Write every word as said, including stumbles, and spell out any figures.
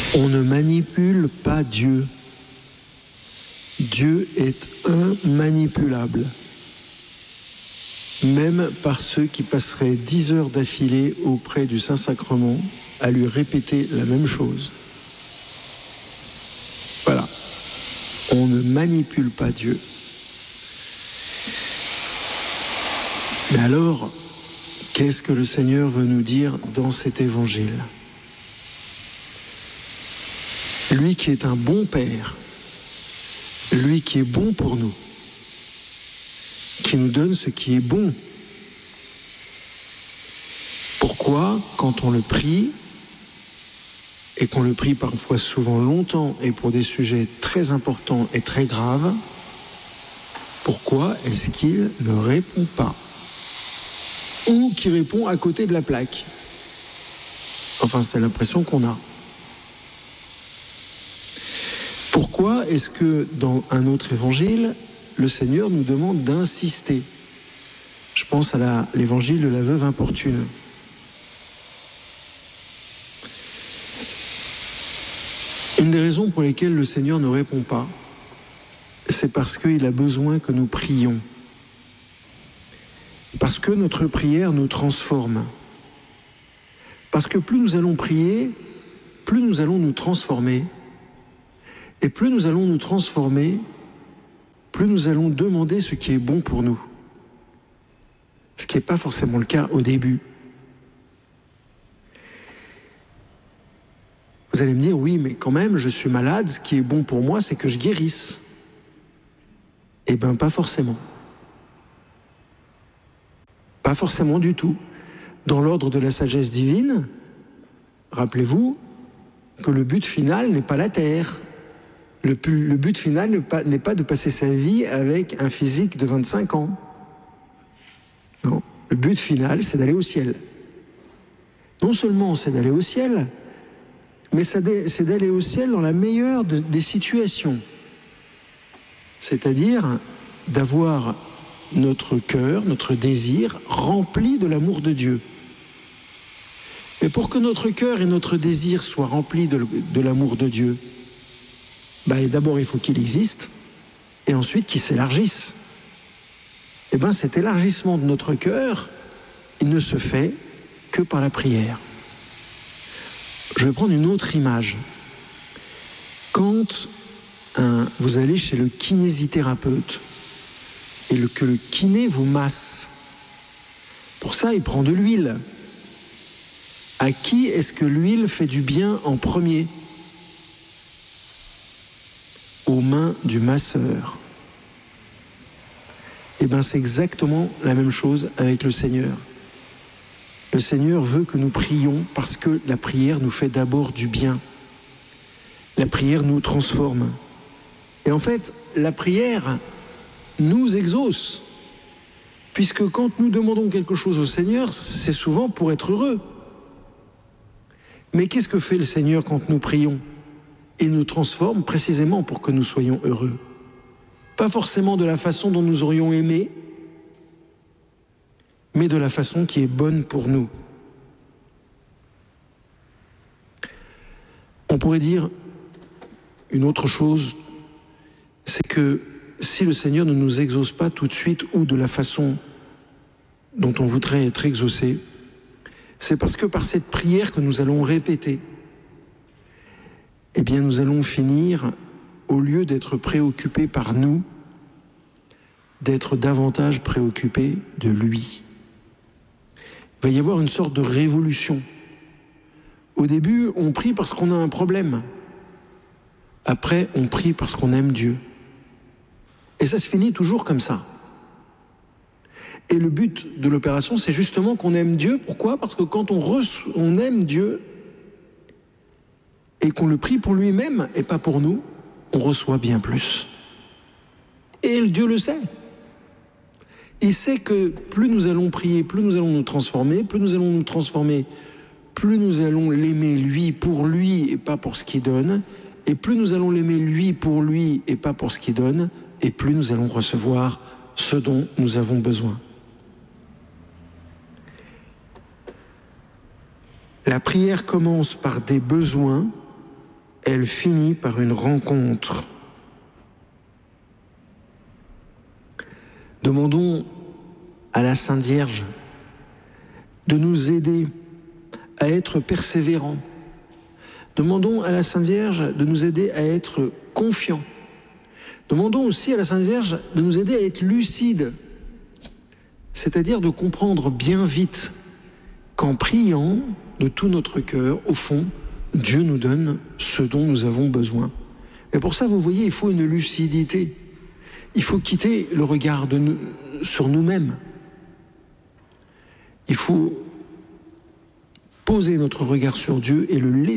On ne manipule pas Dieu. Dieu est immanipulable. Même par ceux qui passeraient dix heures d'affilée auprès du Saint-Sacrement à lui répéter la même chose. Voilà. On ne manipule pas Dieu. Mais alors, qu'est-ce que le Seigneur veut nous dire dans cet évangile ? Lui qui est un bon Père, lui qui est bon pour nous, qui nous donne ce qui est bon. Pourquoi, quand on le prie, et qu'on le prie parfois souvent longtemps et pour des sujets très importants et très graves, pourquoi est-ce qu'il ne répond pas ? Ou qu'il répond à côté de la plaque ? Enfin, c'est l'impression qu'on a. Pourquoi est-ce que dans un autre évangile, le Seigneur nous demande d'insister ? Je pense à la, l'évangile de la veuve importune. Une des raisons pour lesquelles le Seigneur ne répond pas, c'est parce qu'il a besoin que nous prions. Parce que notre prière nous transforme. Parce que plus nous allons prier, plus nous allons nous transformer. Et plus nous allons nous transformer, plus nous allons demander ce qui est bon pour nous. Ce qui n'est pas forcément le cas au début. Vous allez me dire, oui, mais quand même, je suis malade, ce qui est bon pour moi, c'est que je guérisse. Eh bien, pas forcément. Pas forcément du tout. Dans l'ordre de la sagesse divine, rappelez-vous que le but final n'est pas la terre. Le, le but final n'est pas, n'est pas de passer sa vie avec un physique de vingt-cinq ans. Non, le but final, c'est d'aller au ciel. Non seulement c'est d'aller au ciel, mais c'est d'aller au ciel dans la meilleure de, des situations. C'est-à-dire d'avoir notre cœur, notre désir rempli de l'amour de Dieu. Mais pour que notre cœur et notre désir soient remplis de, de l'amour de Dieu, ben d'abord il faut qu'il existe, et ensuite qu'il s'élargisse. Et bien cet élargissement de notre cœur, il ne se fait que par la prière. Je vais prendre une autre image. Quand un, vous allez chez le kinésithérapeute, et le, que le kiné vous masse, pour ça il prend de l'huile. À qui est-ce que l'huile fait du bien en premier ? Aux mains du masseur. Eh bien, c'est exactement la même chose avec le Seigneur. Le Seigneur veut que nous prions parce que la prière nous fait d'abord du bien. La prière nous transforme. Et en fait, la prière nous exauce. Puisque quand nous demandons quelque chose au Seigneur, c'est souvent pour être heureux. Mais qu'est-ce que fait le Seigneur quand nous prions ? Il nous transforme précisément pour que nous soyons heureux. Pas forcément de la façon dont nous aurions aimé, mais de la façon qui est bonne pour nous. On pourrait dire une autre chose, c'est que si le Seigneur ne nous exauce pas tout de suite ou de la façon dont on voudrait être exaucé, c'est parce que par cette prière que nous allons répéter, eh bien nous allons finir, au lieu d'être préoccupés par nous, d'être davantage préoccupés de lui. Il va y avoir une sorte de révolution. Au début, on prie parce qu'on a un problème. Après, on prie parce qu'on aime Dieu. Et ça se finit toujours comme ça. Et le but de l'opération, c'est justement qu'on aime Dieu. Pourquoi ? Parce que quand on, reçoit, on aime Dieu et qu'on le prie pour lui-même et pas pour nous, on reçoit bien plus. Et Dieu le sait. Il sait que plus nous allons prier, plus nous allons nous transformer, plus nous allons nous transformer, plus nous allons l'aimer lui pour lui et pas pour ce qu'il donne, et plus nous allons l'aimer lui pour lui et pas pour ce qu'il donne, et plus nous allons recevoir ce dont nous avons besoin. La prière commence par des besoins elle finit par une rencontre. Demandons à la Sainte Vierge de nous aider à être persévérants. Demandons à la Sainte Vierge de nous aider à être confiants. Demandons aussi à la Sainte Vierge de nous aider à être lucides, c'est-à-dire de comprendre bien vite qu'en priant de tout notre cœur, au fond, Dieu nous donne ce dont nous avons besoin. Et pour ça, vous voyez, il faut une lucidité. Il faut quitter le regard de nous, sur nous-mêmes. Il faut poser notre regard sur Dieu et le laisser